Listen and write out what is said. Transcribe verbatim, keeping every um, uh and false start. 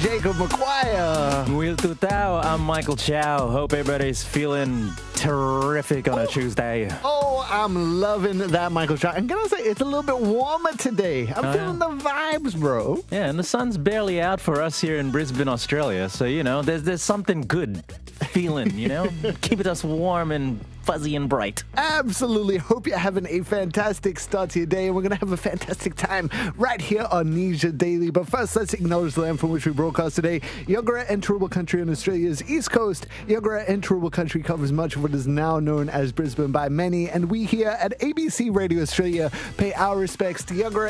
Jacob McGuire. Will Tutao, I'm Michael Chow. Hope everybody's feeling terrific on a Tuesday. Oh, I'm loving that, Michael Chow. And can I say, it's a little bit warmer today. I'm Oh, feeling yeah. the vibes, bro. Yeah, and the sun's barely out for us here in Brisbane, Australia. So, you know, there's there's something good feeling, you know? Keeping us warm and fuzzy and bright. Absolutely. Hope you're having a fantastic start to your day, and we're going to have a fantastic time right here on Nisha Daily. But first, let's acknowledge the land from which we broadcast today. Yugara and Turrbal Country on Australia's east coast. Yugara and Turrbal Country covers much of what is now known as Brisbane by many, and we here at A B C Radio Australia pay our respects to Yugara